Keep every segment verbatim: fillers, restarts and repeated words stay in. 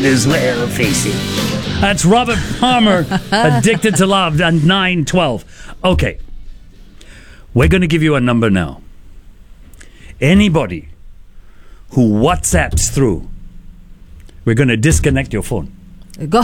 as well, face it. That's Robert Palmer, Addicted to Love, at nine twelve. Okay. We're going to give you a number now. Anybody who WhatsApps through, we're going to disconnect your phone. Go-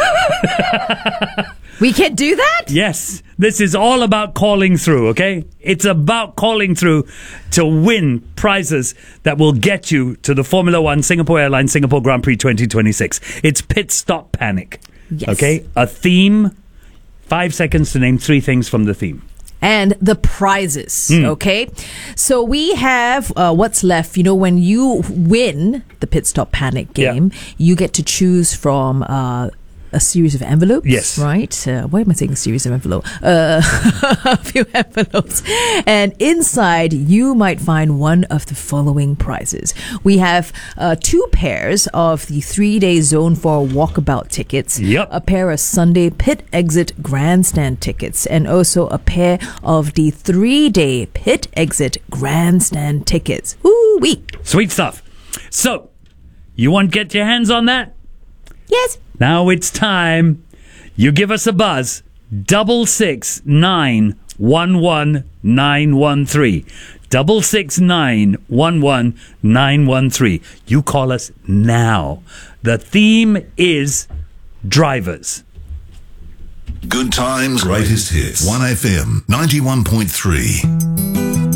we can't do that? Yes. This is all about calling through, okay? It's about calling through to win prizes that will get you to the Formula One Singapore Airlines Singapore Grand Prix twenty twenty-six. It's Pit Stop Panic. Yes. Okay? A theme. Five seconds to name three things from the theme. And the prizes, Mm. okay? So we have uh, what's left. You know, when you win the Pit Stop Panic game, Yeah. you get to choose from uh, a series of envelopes. Yes. Right? Uh, why am I saying a series of envelopes? Uh, a few envelopes. And inside, you might find one of the following prizes. We have uh, two pairs of the three-day Zone four walkabout tickets. Yep. A pair of Sunday pit exit grandstand tickets, and also a pair of the three-day pit exit grandstand tickets. Woo-wee. Sweet stuff. So, you want to get your hands on that? Yes. Now it's time. You give us a buzz. Double six nine one one nine one three. Double six nine one one nine one three. You call us now. The theme is drivers. Good times, greatest hits. one F M ninety-one point three.